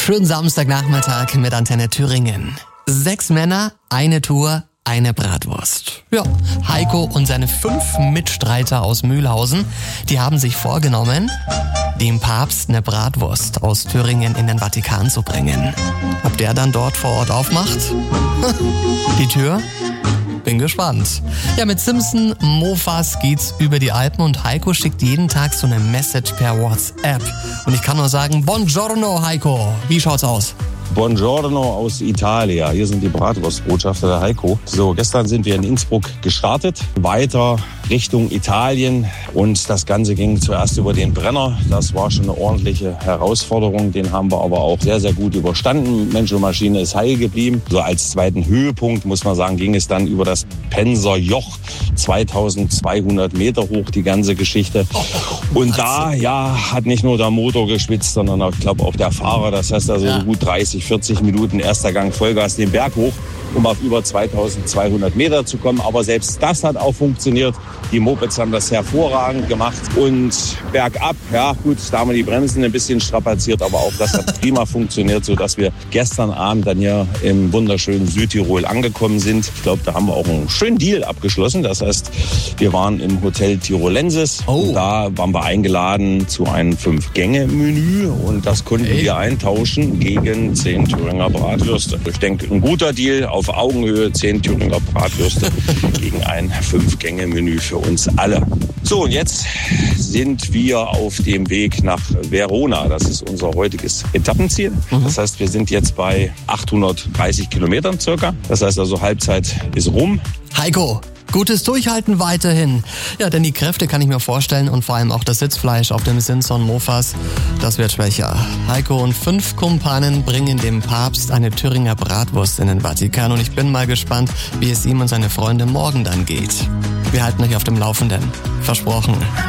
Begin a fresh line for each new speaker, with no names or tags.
Schönen Samstagnachmittag mit Antenne Thüringen. 6 Männer, eine Tour, eine Bratwurst. Ja, Heiko und seine 5 Mitstreiter aus Mühlhausen, die haben sich vorgenommen, dem Papst eine Bratwurst aus Thüringen in den Vatikan zu bringen. Ob der dann dort vor Ort aufmacht? Die Tür? Bin gespannt. Ja, mit Simpson Mofas geht's über die Alpen und Heiko schickt jeden Tag so eine Message per WhatsApp. Und ich kann nur sagen, Buongiorno Heiko. Wie schaut's aus?
Buongiorno aus Italia. Hier sind die Bratwurstbotschafter der Heiko. So, gestern sind wir in Innsbruck gestartet, weiter Richtung Italien und das Ganze ging zuerst über den Brenner. Das war schon eine ordentliche Herausforderung, den haben wir aber auch sehr, sehr gut überstanden. Mensch und Maschine ist heil geblieben. So als zweiten Höhepunkt, muss man sagen, ging es dann über das Penser Joch, 2200 Meter hoch, die ganze Geschichte. Und da, ja, hat nicht nur der Motor geschwitzt, sondern auch, ich glaube auch der Fahrer. Das heißt also gut 30, 40 Minuten erster Gang Vollgas den Berg hoch, um auf über 2200 Meter zu kommen. Aber selbst das hat auch funktioniert. Die Mopeds haben das hervorragend gemacht. Und bergab, ja gut, da haben wir die Bremsen ein bisschen strapaziert, aber auch das hat prima funktioniert, sodass wir gestern Abend dann hier im wunderschönen Südtirol angekommen sind. Ich glaube, da haben wir auch einen schönen Deal abgeschlossen. Das heißt, wir waren im Hotel Tirolensis. Und da waren wir eingeladen zu einem 5-Gänge-Menü und das konnten wir eintauschen gegen 10 Thüringer Bratwürste. Ich denke, ein guter Deal, auf Augenhöhe 10 Thüringer Bratwürste gegen ein 5-Gänge-Menü für uns alle. So, und jetzt sind wir auf dem Weg nach Verona. Das ist unser heutiges Etappenziel. Das heißt, wir sind jetzt bei 830 Kilometern circa. Das heißt also, Halbzeit ist rum.
Heiko, gutes Durchhalten weiterhin. Ja, denn die Kräfte kann ich mir vorstellen und vor allem auch das Sitzfleisch auf dem Simpson Mofas, das wird schwächer. Heiko und 5 Kumpanen bringen dem Papst eine Thüringer Bratwurst in den Vatikan und ich bin mal gespannt, wie es ihm und seine Freunde morgen dann geht. Wir halten euch auf dem Laufenden. Versprochen.